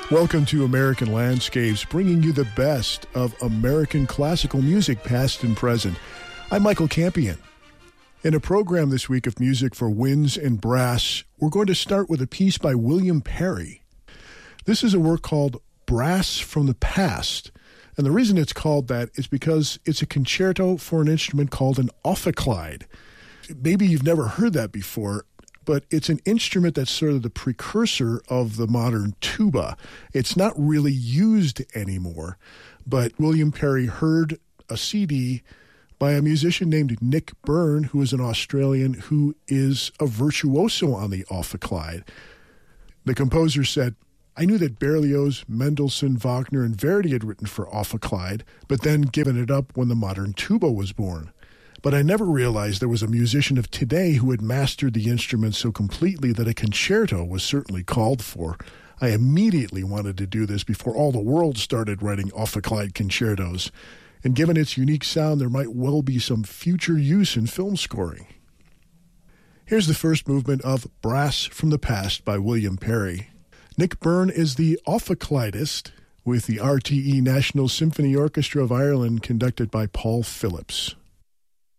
Welcome to American Landscapes, bringing you the best of American classical music, past and present. I'm Michael Campion. In a program this week of music for winds and brass, we're going to start with a piece by William Perry. This is a work called Brass from the Past, and the reason it's called that is because it's a concerto for an instrument called an ophicleide. Maybe you've never heard that before, but it's an instrument that's sort of the precursor of the modern tuba. It's not really used anymore, but William Perry heard a CD by a musician named Nick Byrne, who is an Australian who is a virtuoso on the ophicleide. The composer said, "I knew that Berlioz, Mendelssohn, Wagner, and Verdi had written for ophicleide, but then given it up when the modern tuba was born. But I never realized there was a musician of today who had mastered the instrument so completely that a concerto was certainly called for. I immediately wanted to do this before all the world started writing ophicleide concertos. And given its unique sound, there might well be some future use in film scoring." Here's the first movement of Brass from the Past by William Perry. Nick Byrne is the ophicleidist with the RTE National Symphony Orchestra of Ireland, conducted by Paul Phillips.